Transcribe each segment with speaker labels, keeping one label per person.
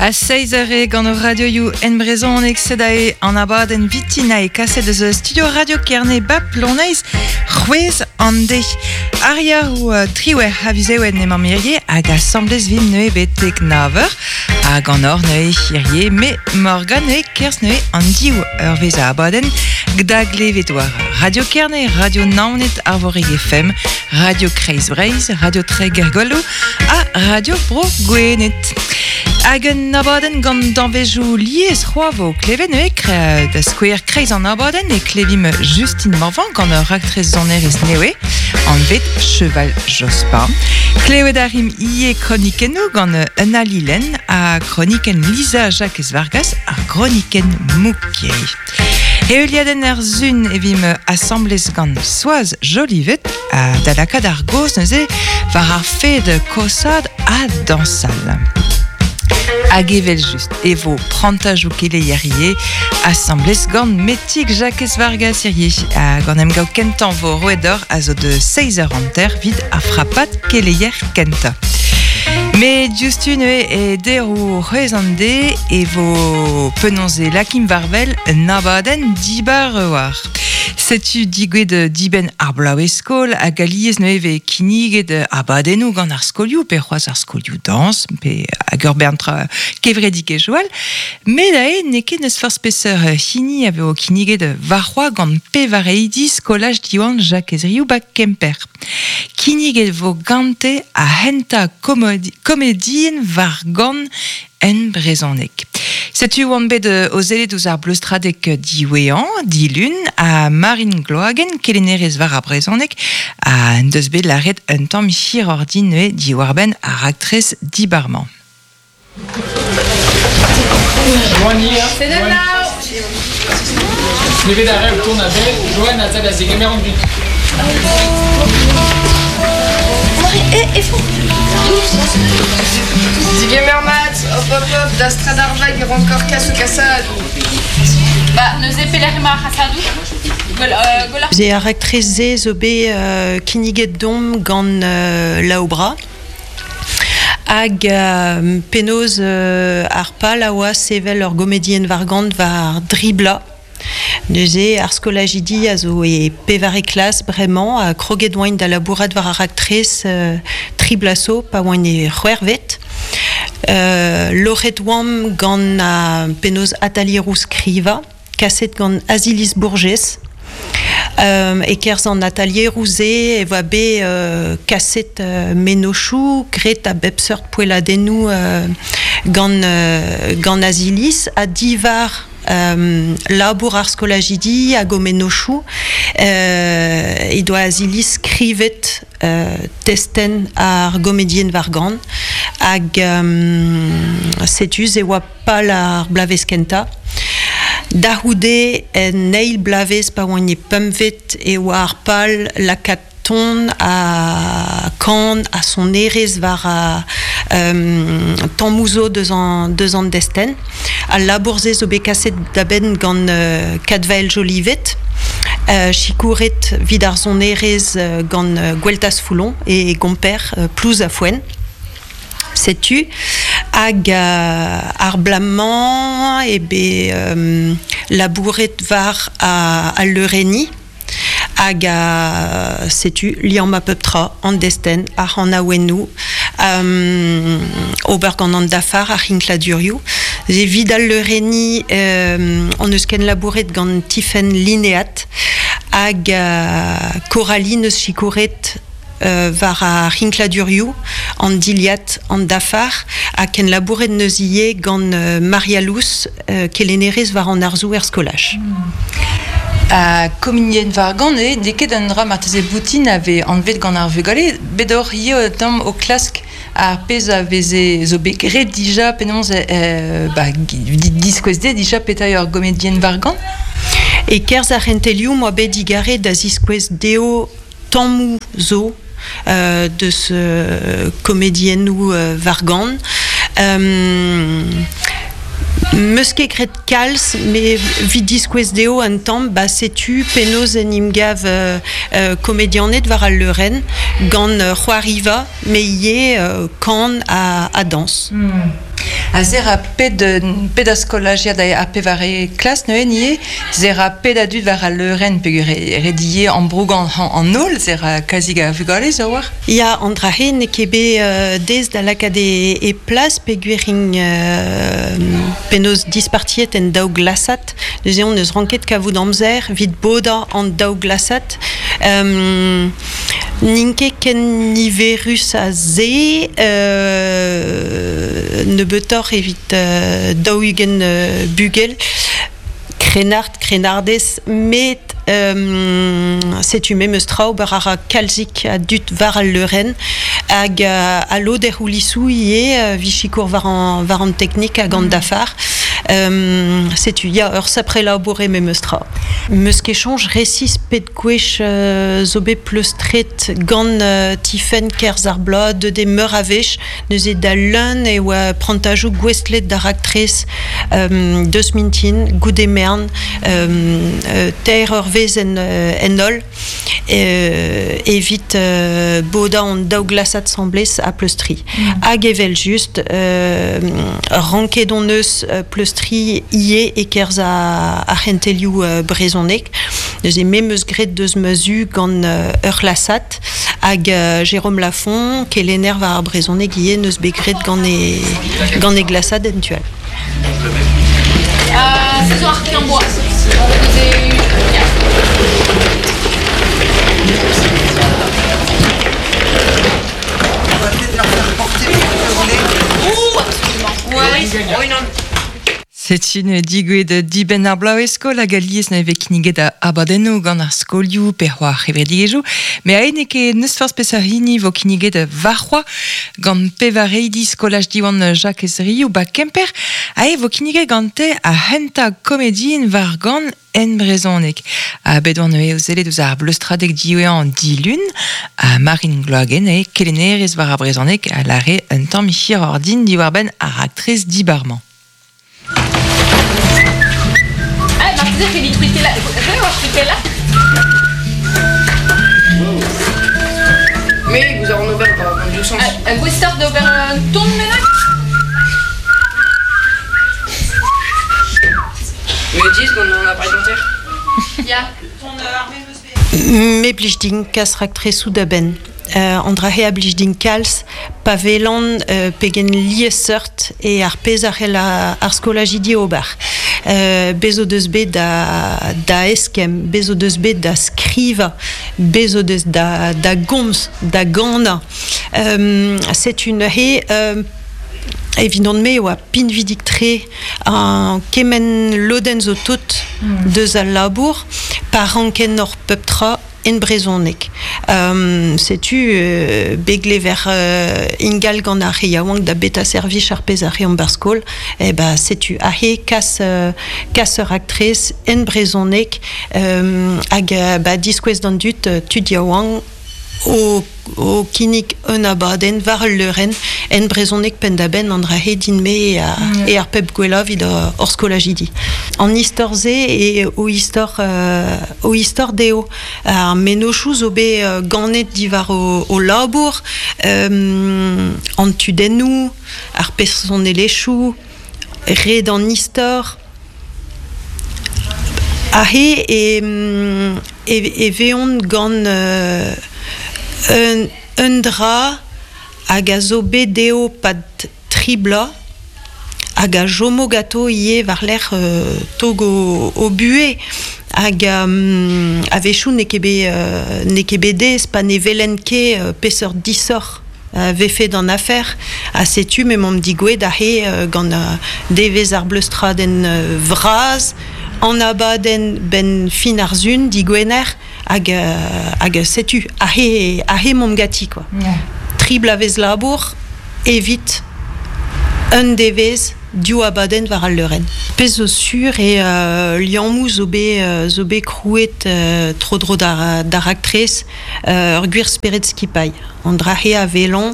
Speaker 1: A 6h gant o radio you en brezonek sedae an abad en vitina e kaset eus studio Radio Kerne bap loneiz c'hwez an de. Aria ou triwer aviseoet ne mamerie hag assemblez vim neue betek naver hag an or neue hirie me morgan neue kers neue an diou ur vez a abaden gdag levet war Radio Kerne, Radio Naonet Arvorig FM, Radio Kreiz Breiz, Radio Tre Gergolo a Radio Bro Gwenet. Hag un abaden gant danvejou liez c'hoavo kleven eek da skouer kreiz an abaden e klevim Justine Morvan gant ur actrez zonerez neue an vet Cheval Jospin. Klevet arim ie kronikennou gant Anna Lilen a kroniken Lisa Jacques Vargas a kroniken Moukiri. Euliaden zun evim assemblez gant soaz jolivet da lakad ar goz neuze var ar fe de kosad a dansal. Hag evel just evo prantaj ou kele yarie assemblez gant metik Jacques Vargas yarie gant em gao kentan vo roedor a zo de 6h anter vid a frappat kele yer kenta. Me justu neue e der ou rezande e vo penonze lakim varvel nabaden dibar war. Setu digwed diben ar blaue skol a galiez neuve kiniged abadenou gant ar skolioù pe c'hoaz ar skolioù dans pe hag ur berntra kevredik e joal me dae neket neus forspeseur hini ave o kiniged varroa gant pe vareidi skolaj diwan Jacques Ezriou bak Kemper. Kiniged vo gante a henta komedien var gant en brezonek. Setu oan bet o zelet ouz ar bleustradek diwean, dilun, a Marine Gloagen, kelenerez var a brezonek, a en deus bet laret un tamm hir ordin neue diwarben ar actrez dibarman.
Speaker 2: C'est de là.
Speaker 3: Ne bet a rev tourne a bet, Joanne a tab a ze gemer an but.
Speaker 2: Et faut. Digemer mat, hop, da stradarvag e rankor kas o kasad.
Speaker 4: Ba, neus e pelerema a chasadou.
Speaker 5: J'ai ar actreze zo be kiniged dom gant laobra. Hag penoz ar pal a oa sevel ur gomedien vargant var dribla. Neuze ar skolajidi a zo e pevare klas bremañ a kroget oain da labourat var ar actrez triblaso pa oain e c'hwervet. Loret oam gant penoz Atalierou skriva, kaset gant Azilis Bourges. E kerz an Atalierou ze e va be kaset menochou, gret a bepseurt poeladennou gant Azilis, a divar labour ar skolajidi a gomenochou e doa Azilis skrivet testen ar gomedien vargan hag setuz e oa pal ar blavez kenta daroude neil blavez pa oan e pemvet e oa ar pal lakat ton a kan a son erez var a tammouzo deus an desten a labourze zo be kaset da ben gant kadvael jolivet chikouret vid ar son erez gant Gweltas Foulon e gomper plouz a foen setu hag ar blamman e be labouret var a leureni hag setu liam ma peptra an desten ar an aouenou ober gant an dafar ar hinkladurioù. Ze vidal leureni an eus ken labouret gant Tiffen Lineat hag Coralie neus chikouret var ar hinkladurioù an diliat an dafar a ken labouret neus ie gant Maria Lous kelenerez var an arzou er skolaj.
Speaker 1: A kominien vargan e deket an dra marteze boutin ave anvet gant ar vugale bedor io dam o klask ar pez a veze zo be gret dija penonz diskwez de dija petay ur gomedien vargan
Speaker 5: e kerz ar rentelioù moa bet digare da ziskwez deo tammou zo deus komediennou vargan Meus ket gret kalz, me vid diskwez deo an tamm, ba setu penoz en imgav komedianet war al leuren gant c'hoariva, me ie kan a dans.
Speaker 1: A zera ped a skolagiad a pevare klas neuenie, zera ped a dud var a leuren pegur redie an brougan an nol, zera kazig a vugale zo war?
Speaker 5: Ya, andrahe ne kebe dez da lakad e plas peguering penos dispartiet en daou glasat, deus eon eus ranket kavout amzer, vid boda an daou glasat. Ninke ken niverus a ze ne betor evit daougen bugel krenardez met setu memeus trao bar ara kalzik a dut var al leuren hag a loder houlissou ie vichikour var an teknik hag an dafar. Setu ya ur sapre laboure memeus trao. Meus kechange resis pet gwech zobe pleustret gant tifen kerz ar blad de meur a vech neus e da leun e oa prantajou gwestlet da raktrez deus mintin, goude mern, teir ur vez en ol evit boda an daou glasat samblez a pleustri. Hag evel just ranket on eus pleustri ie e kerz a c'hentelioù brezonek. Deus e memeus gret deus mezu gant ur lasat hag Jérôme Lafont kelener var ar brezonek ie neus begret gant e glasat entual.
Speaker 4: Saison arqué en bois.
Speaker 2: On va peut-être leur faire porter pour absolument. Ouais, non.
Speaker 1: C'est une digoued diben ar blaouesko la galies n'avait kniget a abadeno gant ar skolioù per c'hoar revedigeou, mais a eke neus force pesahini vo kniget varroa gant pevareidi skolaj diwan Jacques Esri ou ba kemper a vo kniget gante a henta komedien var gant en brezonek. A bedouan eo zele deus ar bleustradeg diwe an dilun a Marine Gloagen e kelenerez var ar brezonek a lare un tamm hir ordin diwar ben ar aktrez dibarman.
Speaker 4: Martise fait des trucs là. Vous allez voir ce là.
Speaker 2: Mais vous avez en ouvert dans deux sens.
Speaker 4: Vous start d'ouvrir un tourne maintenant.
Speaker 2: Mais dis qu'on en a pas dentaire.
Speaker 4: Ya.
Speaker 5: Me blijding kas raktrezou da ben. Andrahe a blijding kalz, pavelan pegen liesert e ar pez ar skolajidi ober. Bezo deus bet da eskem, bezo deus bet da skriva, bezo deus da gomz, da gana. C'est une he évident me oa pinvidik tre an kemen loden zo tout deus al labour par anken or peptra en brezonek. Setu begle ver ingal gant ar yaouank da beta servich ar pez ar an barskol, e ba setu ahe kas ur aktrez en brezonek hag ba diskwez d'an dut tud yaouank o kinik un abaden var leuren en brezonek pendaben an drahe din me e ar pep gwella vid ur skolajidi. An istor ze e o istor deo ar menochou zo be ganet divar o labour an tudennou ar personelechou red an istor ahe e veon gant un dra hag a zo bet deo pad tribla hag a jomo gato ie var l'er tog o bue hag a vechou ne kebe dez pa ne velenke peseur disor vefe d'an afer a setu me mom digoued ahe gant devez ar bleustrat den vraz an abaden ben fin ar zun digwener hag setu ahe mom gati quoi. Yeah. Tribl avez labour evit un devez diou abaden var al leuren. Pez zo sur e liamou zo be krouet tro dar aktrez ur gwir speret skipai. An drahe a velon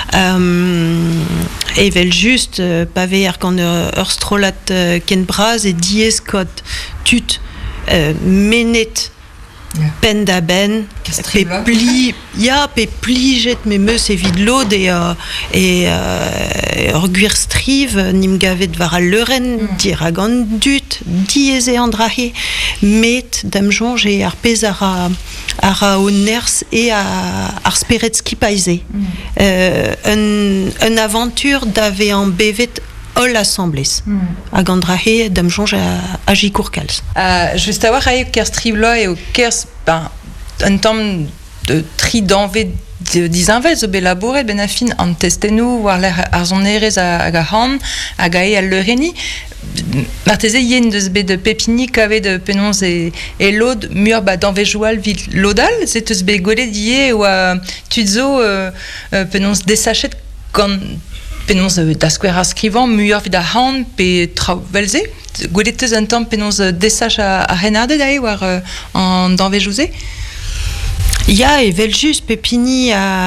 Speaker 5: evel just pave ar gant ur strolat ken braz e diez kot tut menet pen da ben, pe plijet me meus evit lod ur gwir striv nim gavet var al leuren dir hag an dut dieze an drahe met dam jonge e ar pez ar o ners e ar speret skipaize. Un aventure d'ave an bevet all assemblés. Hag an drahe dam jonge a jikourkalz.
Speaker 1: Just a war ae ker strivlo eo kers un tamm de tri d'anvet dizinvel zo be labouret ben a fin an testennou war l'er ar zon erez hag a han hag a e al leureni. Marteze yen deus bet de pepini kavet de penons e lod mur d'anvet joual vid lodal, zet eus bet golet die oa tuzo penons desachet gant penons da skouer ar skrivan mur vid a han pe travelze. Golet eus un tamm penons desach a renardet ae war an d'anvet jouze.
Speaker 5: Ya evel just pepini a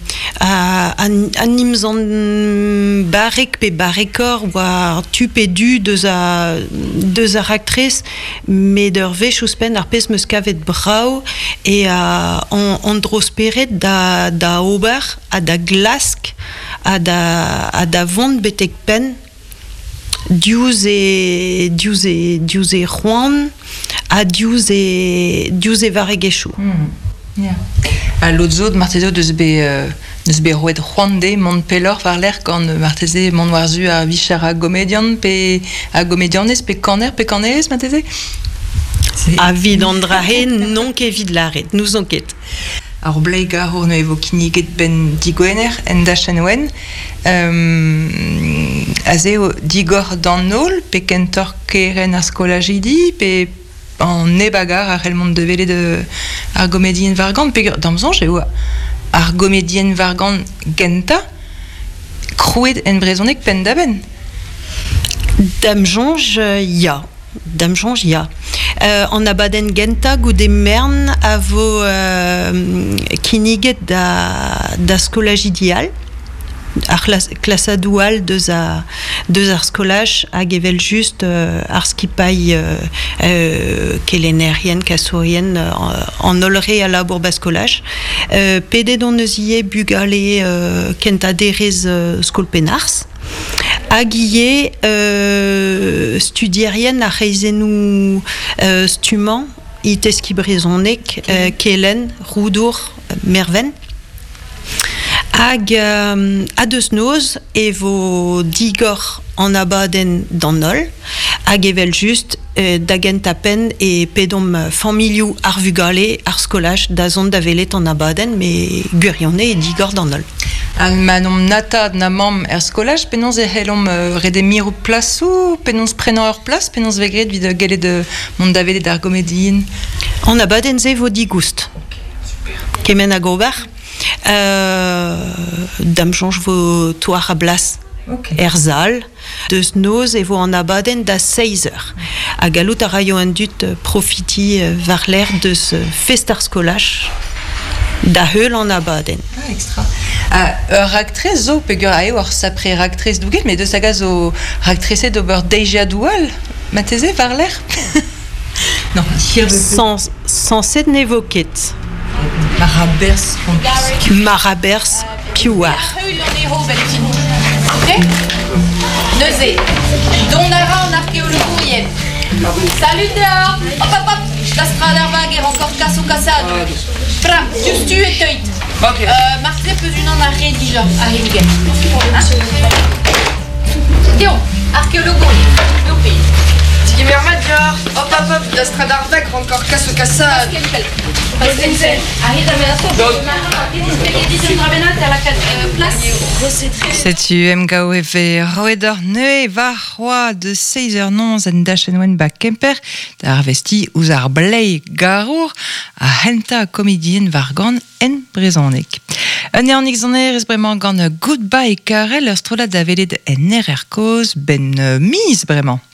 Speaker 5: nimz an barek pe barekor war tu pe du deus a actriz met ur vech ouspen ar pez meus kavet brau e an drosperet da ober a da glask a da vont betek pen diouz e c'hoan a diouz e varegechou.
Speaker 1: A l'odzo de martezo deus be roet c'hoande mont pelor var l'er gant marteze mont warzu a vichar a gomedian pe a gomedianez pe kanerez marteze?
Speaker 5: A vid an drahe non ket vid laret, nous on ket.
Speaker 1: Ar blei garour ne evo kiniget ben digoener en da chenwen a zeo digor dan nol pe kentor keren ar skolajidi pe an nebagar ar helmont de vele de ar gomedien vargant pe damzonj eo ar gomedien vargant genta krouet en brezonek pen da ben.
Speaker 5: Damjonj ya. An abaden genta goude mern a vo kiniget da skolajidial ar klasadoual deus ar skolaj hag evel just ar skipai kelenerien, kasourien an olre a labour baskolaj. Pedet on eus ie bugale kentaderez skolpenars. Hag ie studierien a reizenou stuman iteski brezonek kelen, roudour, merven. Hag a deus noz evo digor an abaden dan nol hag evel just da gentapen e pedom familiou ar vugale ar skolaj da zon da velet an abaden me gurione e digor dan nol.
Speaker 1: Al manom natad na mam er skolaj penons e helom rede mirou plasou, penons prenan ur plas, penons vegret vid gelet de mont da velet ar gomedien.
Speaker 5: An abaden ze vo digoust. Kemen a gober. Damjonj vo toar a blas erzal deus noz e vo an abaden da 6 eur. A galout a raio an dut profiti var l'er deus fest ar skolaj da heul an abaden.
Speaker 1: Extra. Ur actrez zo pegur a eo ar sapre actrez douget, me deus hag zo actrezet ober deja doual, mateze var l'er? Non,
Speaker 5: sans set nevoket. Marabers piouar.
Speaker 4: Neuze. Donara en archéologie. Salut dehors. Hop hop hop. La stradarvag est encore casse au cassade. Pra, juste tu et teuit. Martre peut une en arrêt déjà à Hemgen. Théo, archéologie. Youpi.
Speaker 2: Gimermadjar, hop hop hop, la stradarvag est encore casse au cassade.
Speaker 1: Setu MKO efe roedor neue va roi de 6 eur nonz en dachenwen ba kemper d'ar vesti ouz ar blei garour a henta komedien vargan en brezonek. Un ean exoner es bremañ gant goodbye karel ur strola da velet en RR koz ben mis bremañ.